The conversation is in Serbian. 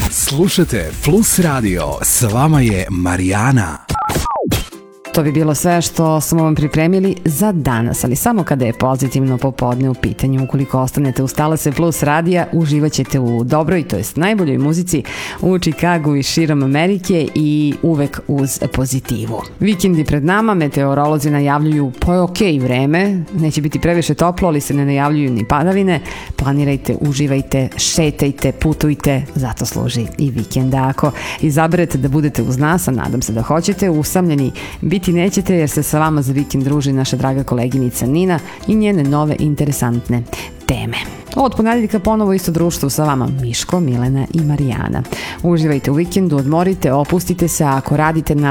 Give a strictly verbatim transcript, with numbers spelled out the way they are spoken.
Slušajte Plus Radio, s vama je Marijana. To bi bilo sve što smo vam pripremili za danas, ali samo kada je pozitivno popodne u pitanju. Ukoliko ostanete uz talase Plus radija, uživat ćete u dobroj, to jest najboljoj muzici u Čikagu i širom Amerike i uvek uz pozitivu. Vikendi pred nama, meteorolozi najavljuju po je okej vreme, neće biti previše toplo, ali se ne najavljuju ni padavine. Planirajte, uživajte, šetajte, putujte, zato služi i vikenda. Ako izaberete da budete uz nas, a nadam se da hoćete, usamljeni biti nećete, jer se sa vama za vikend druži naša draga koleginica Nina i njene nove interesantne teme. Od ponedjeljka ponovo isto društvo sa vama Miško, Milena i Marijana. Uživajte u vikendu, odmorite, opustite se, a ako radite na